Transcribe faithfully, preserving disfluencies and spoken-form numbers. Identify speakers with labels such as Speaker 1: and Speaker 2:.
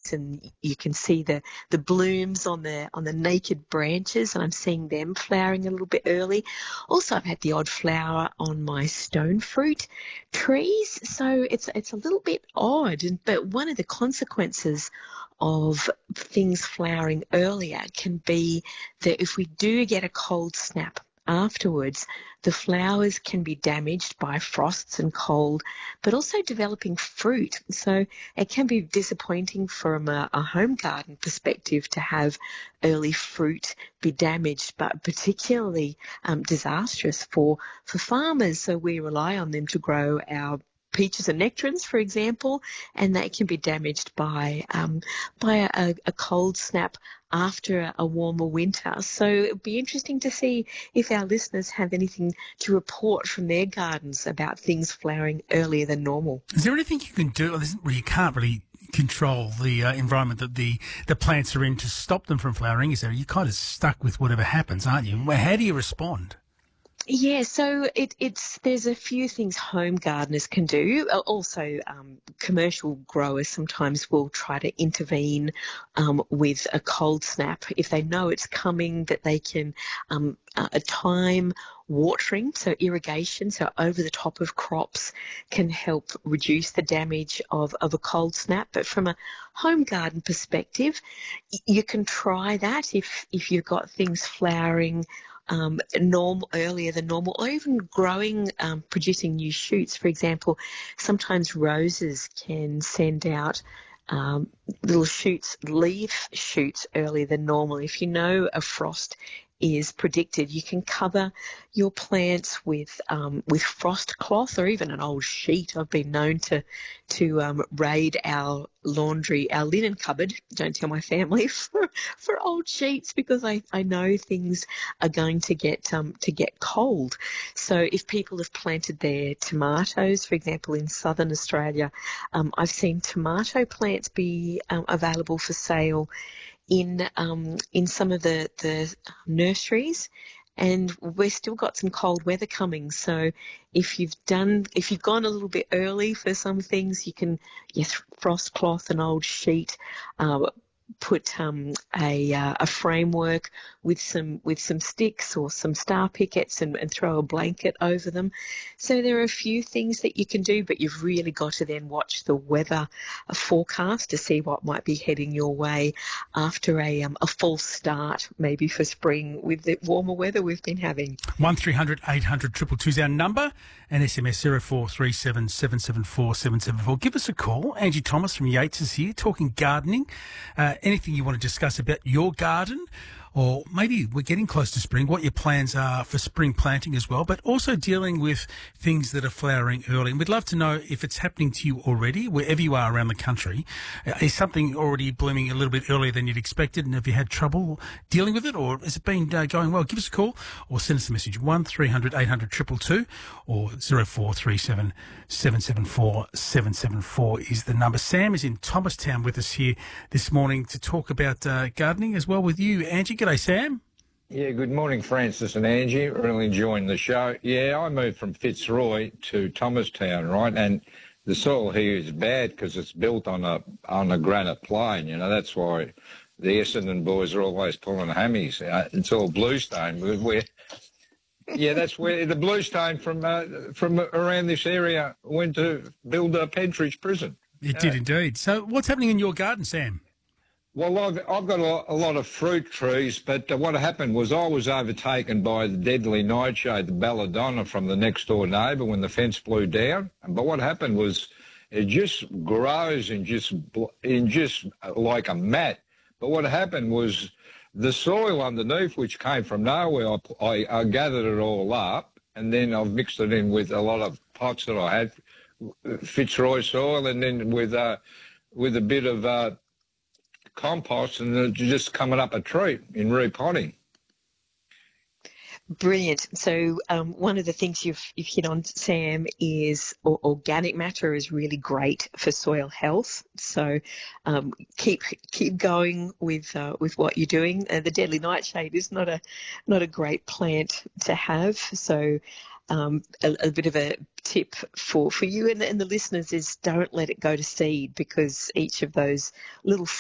Speaker 1: shoots, and you can see the, the blooms on the on the naked branches, and I'm seeing them flowering a little bit early. Also, I've had the odd flower on my stone fruit trees, so it's it's a little bit odd. But one of the consequences of things flowering earlier can be that if we do get a cold snap afterwards, the flowers can be damaged by frosts and cold, but also developing fruit. So it can be disappointing from a, a home garden perspective to have early fruit be damaged, but particularly um, disastrous for, for farmers. So we rely on them to grow our peaches and nectarines, for example, and they can be damaged by um, by a, a cold snap after a warmer winter. So it would be interesting to see if our listeners have anything to report from their gardens about things flowering earlier than normal.
Speaker 2: Is there anything you can do? Well, you can't really control the uh, environment that the, the plants are in to stop them from flowering, is there? You're kind of stuck with whatever happens, aren't you? Well, how do you respond?
Speaker 1: Yeah, so it, it's there's a few things home gardeners can do. Also, um, commercial growers sometimes will try to intervene um, with a cold snap if they know it's coming, that they can um, uh, time watering, so irrigation, so over the top of crops can help reduce the damage of, of a cold snap. But from a home garden perspective, you can try that if, if you've got things flowering Um, normal, earlier than normal, or even growing, um, producing new shoots. For example, sometimes roses can send out um, little shoots, leaf shoots earlier than normal. If you know a frost is predicted, you can cover your plants with um, with frost cloth or even an old sheet. I've been known to to um, raid our laundry, our linen cupboard, don't tell my family, for, for old sheets, because I, I know things are going to get um, to get cold. So if people have planted their tomatoes, for example, in southern Australia, um, I've seen tomato plants be um, available for sale in um, in some of the, the nurseries, and we've still got some cold weather coming. So if you've done, if you've gone a little bit early for some things, you can, yes, frost cloth, an old sheet, uh, put um, a uh, a framework with some with some sticks or some star pickets and, and throw a blanket over them. So there are a few things that you can do, but you've really got to then watch the weather forecast to see what might be heading your way after a um, a false start, maybe for spring with the warmer weather we've been having.
Speaker 2: One three hundred eight hundred two two two is our number, and S M S zero four three seven seven seven four seven seven four. Give us a call. Angie Thomas from Yates is here talking gardening. Uh, anything you want to discuss about your garden, or maybe we're getting close to spring, what your plans are for spring planting as well, but also dealing with things that are flowering early. And we'd love to know if it's happening to you already, wherever you are around the country. Uh, is something already blooming a little bit earlier than you'd expected, and have you had trouble dealing with it, or has it been uh, going well? Give us a call or send us a message, one three hundred eight hundred two two two, or zero four three seven seven seven four seven seven four is the number. Sam is in Thomastown with us here this morning to talk about uh, gardening as well with you, Angie. G'day, Sam.
Speaker 3: Yeah, good morning, Francis and Angie. Really enjoying the show. Yeah, I moved from Fitzroy to Thomastown, right? And the soil here is bad because it's built on a on a granite plain. You know, that's why the Essendon boys are always pulling hammies. Uh, it's all bluestone. We're, yeah, that's where the bluestone from uh, from around this area went to build a Pentridge prison.
Speaker 2: It
Speaker 3: yeah.
Speaker 2: did indeed. So what's happening in your garden, Sam?
Speaker 3: Well, I've, I've got a lot, a lot of fruit trees, but uh, what happened was I was overtaken by the deadly nightshade, the belladonna, from the next-door neighbour when the fence blew down. But what happened was it just grows in just, in just like a mat. But what happened was the soil underneath, which came from nowhere, I, I, I gathered it all up, and then I've mixed it in with a lot of pots that I had, Fitzroy soil, and then with, uh, with a bit of... Uh, compost, and it's just coming up a tree in repotting.
Speaker 1: Brilliant. So um, one of the things you've, you've hit on, Sam, is or, organic matter is really great for soil health. So um, keep keep going with uh, with what you're doing. Uh, the deadly nightshade is not a not a great plant to have. So um, a, a bit of a tip for, for you and the, and the listeners is don't let it go to seed, because each of those little